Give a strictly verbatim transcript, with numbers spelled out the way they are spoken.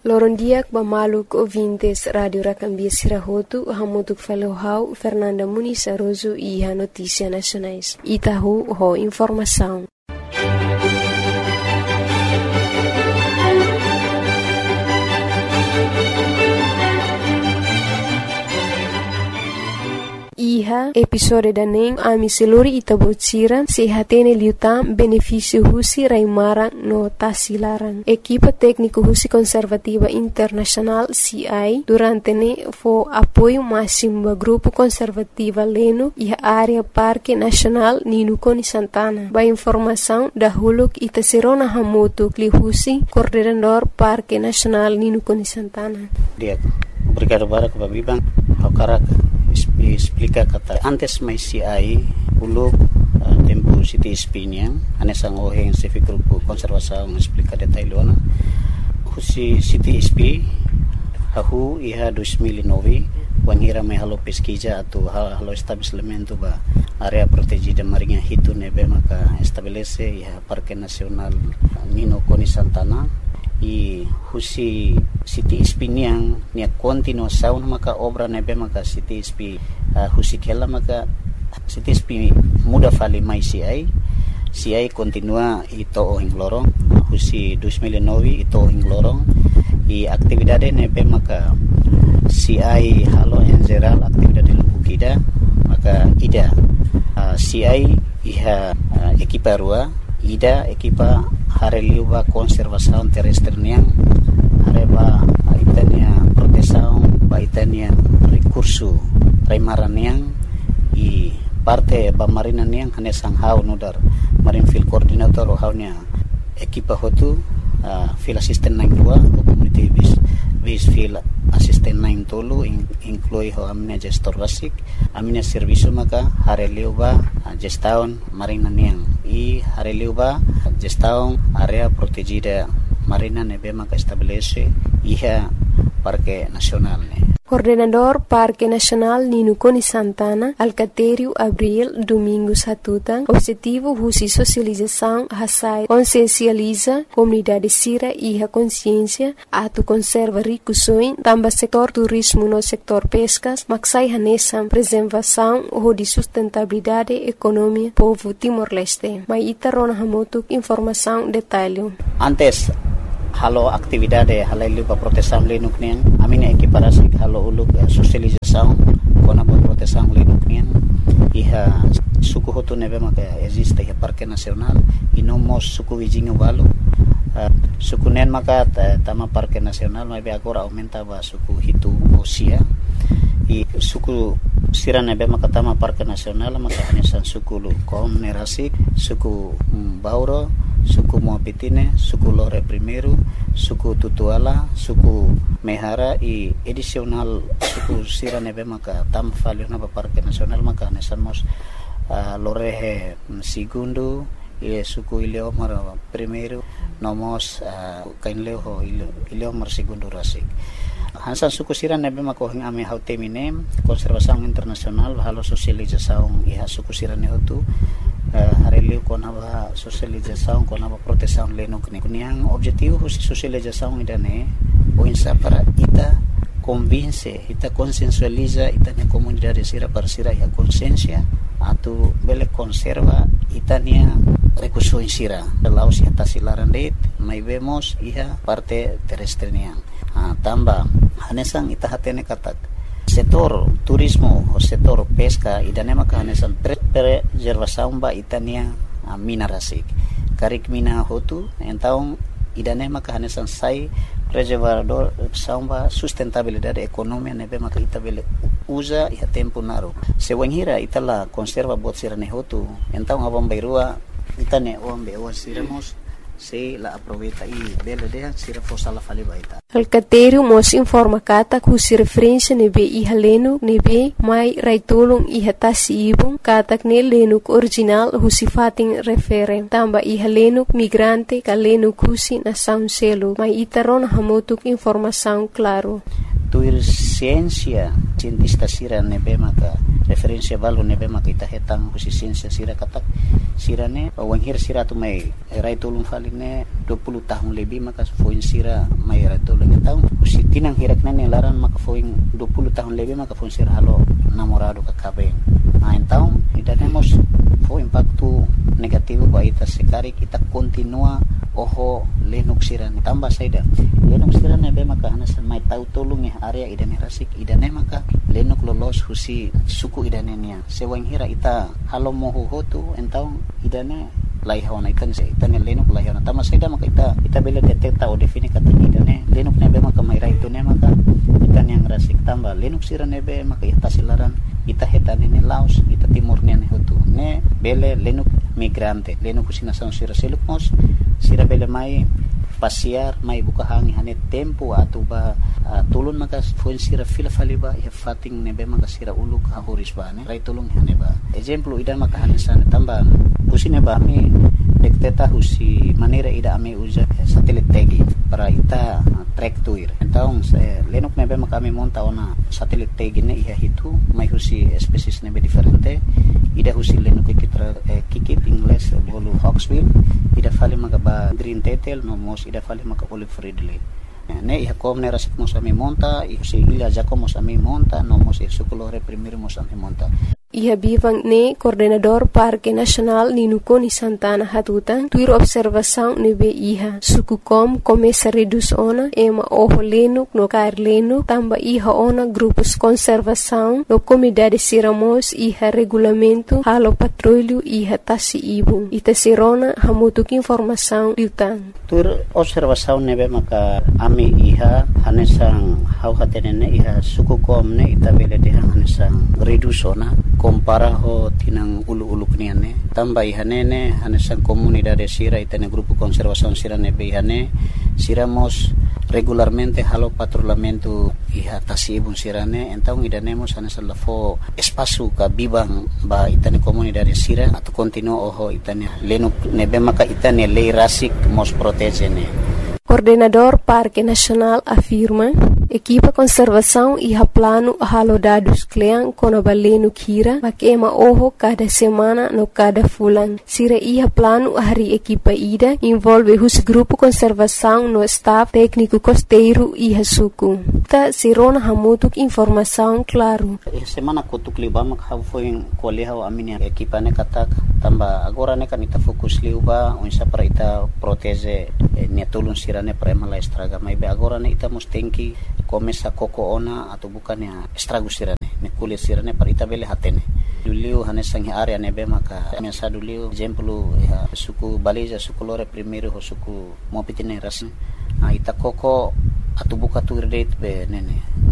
Lorondiak bamaluk ouvintes Radio Rakambia Sirahotu, hamutuk falohau Fernanda Muniz Aroso e a Notícia Nacionais. Itahu ho informação. Iha episode daning ami seluri itabocira sehatene liutam benefício husi raimarang no tasilarang. Equipa técnico husi conservativa internacional C I durante ne fo apoio máximo ba grupo conservativa leno iha área Parque Nacional Ninukoni Santana. Ba informação da huluk itaserona hamotu kli husi coordenador Parque Nacional Ninukoni Santana. Dia, obrigado para que babibang hakarak explica kata antes mai C I uluk uh, tempo city espinha anesang oheng civic grupo konservasau explica detailona husi city sp hahu iha dua ribu nove wanhira mai halo pesquisa atau halo estabelecimento ba area protegida marinha hitu nebe maka estabelece iha Parque Nacional Ninukoni Santana i husi city espiniang nia continuação maka obra nebe maka city sp uh, husi kela maka city sp muda fali mai C I C I continua ito ohing lorong husi dua ribu nove ito ohing lorong i aktividade nebe maka C I halo en geral aktividade lubukida maka ida uh, C I iha uh, ekipa rua ida ekipa hareliuba konservasaun terrestre niang hareba itania protesaun ba itania recurso raimaran niang i parte ba marina niang hanesang hau nudar marine field coordinator o haunya ekipa hotu uh, field assistant nang dua community base base field assistant nang tolu in, inclui ho amne gestor basic amne servicio maka hareliuba uh, gestaun marina niang i hareliuba gestaun area protegida marina nebe maka estabelece iha Parque Nacional ne. Coordenador Parque Nacional Ninukoni Santana, Alcatério Abril Domingos Hatutan, objetivo husi socialização hasai consciencializa comunidade sira e a consciência atu conserva ricusoin tamba setor turismo no setor pescas maksai hanesam preservação ho de sustentabilidade economia povo Timor-Leste. Mai itarona hamotuk informação detalhe. Antes halo aktividade halailu pa protesam linuk nian amine ekiparasi halo uluk uh, sosialização kona pa protesam linuk nian iha suku hotu nebe maka existe iha Parque Nacional inomos suku wijingu balu uh, suku nen maka uh, tama Parque Nacional mai agora aumenta ba suku hitu osia i suku sira nebe maka tama Parque Nacional maka hanesan suku lu kom nerasik suku um, bauro suku Moapitine, suku Lore Primeiro, suku Tutuala, suku Mehara i edisional suku sira nebe maka tam falio na Parque Nacional maka nesamos uh, Lorehe Segundo i suku Ileomar Primeiro nomos uh, kainleo Ileomar Segundo rasik. Hansan suku sira nebe maka hing ame hautemine konservasaun internasional halo sosializasaun iha suku sira ne hotu Uh, hareliu konaba sosialização konaba proteção lenuk ne kuniang objetivo husi sosialização idane o insa para ita convince ita consensualiza ita ne comunidade sira parsira ya consciência atu bele conserva itania recurso sira laos ya tasilaran det mai vemos iha parte terrestre niang uh, tamba hanesang ita hatene katak setor turismo o setor pesca idane maka hanesan preservação ba itania uh, mina rasik karik mina hotu então idane maka hanesan sai preservador samba sustentabilidade economia nebe maka itabele usa e tempo naro se wanhira itala conserva bot sirane hotu então abang bairua itane ombe o siremos se la aproveita e bela de sira fosala fali baita. Alcatério mos informa kata kusi referência nebe iha lenuk nebe mai raitolong iha tasi ibong katak ne lenuk original husi fating refere tamba iha lenuk migrante ka lenuk husi na sound selo mai itaron hamotuk informação claro. Tuir ciência cientista sira nebe maka referência balu nebe maka ita hetang husi ciência sira katak sirane wanghir sira tu mai rai tulung faline dua puluh tahun lebih maka foin sira mai rai tulung tahun usi tinang hirak nene laran maka foin dua puluh tahun lebih maka foin sira halo namorado ka kabeng nah então idane mos fo impacto negativo ba ita sekari kita continua oho lenuk sirane tambah saida lenuk sirane be maka hanasan mai tau tulung ya area idane rasik idane maka lenuk lolos husi suku idane nia sewang hira ita halo moho hotu então idane laihona ikan se itane lenuk laihona tama saida maka ita ita bela detecta o defini kata idane lenuk nebe maka mai rai tu ne maka itan yang rasik tambah lenuk sirane be maka ita silaran ita hetane ne laos ita timur ne hotu ne bele lenuk migrante lenuk usina sang sira selukmos sira bele mai pasiar mai buka hangi hane tempo atau ba uh, tulun maka fuen sira fila faliba ya fating nebe maka sira uluk hahuris ba ne rai tulung hane ba exemplo idan maka hane sana tamba usine ba mi dekteta husi manera ida ame usa satelit tegi para ita uh, track tuir então lenuk nebe maka mi monta ona satelit tegi ne iha hitu mai husi species nebe diferente ida husi lenuk kikitra eh, kikit ingles bolu hawksbill ida fali maka ba green tetel no mos ida fali maka olive ridley ne iha kom ne rasik mos ami monta iha si ila jako mos ami monta no mos iha sukulore primero mos ami monta Iha bivang ne coordenador Parque Nacional Ninukoni Santana Hatutan tuir observação nebe iha suku kom começa reduz ona ema oho lenuk no kair lenuk tamba iha ona grupos conservação no comunidade siramos iha regulamento halo patrulho iha tasi ibung ita sirona hamutuk informação liutan tuir observação nebe maka ami iha hanesang hau hatenene iha suku kom ne ita bele deha hanesang reduz ona kompara ho tinang ulu-ulu kniane tambah ihanene hanesan comunidade sira itane grupo conservação sira nebe ihane siramos regularmente halo patrulhamento iha tasibun sirane então idanemos hanesan lafo espaço ka bibang ba itane comunidade sira atau continuo oho itane lenuk nebe maka itane lei rasik mos protegene. Coordenador Parque Nacional afirma equipa conservação e plano halo dados kleang kono balenu kira makema oho cada semana no cada fulan sira iha plano hari equipa ida envolve hus grupo conservação no staff técnico costeiro iha suku ta sirona hamutuk informação claro semana kutuk libam kha foi koleha amini equipa ne katak tamba agora ne kanita fokus liuba unsa para ita protege ne tulun sirane prema la estraga mai be agora ne ita mustenki começa koko ona atau bukan ya estrago sirane ne kulit sirane para ita bele hatene duliu hanesang area nebe maka mesa duliu exemplo ya suku baliza suku lore primeiro ho suku mopitine ras ita koko atau buka tu rate be nene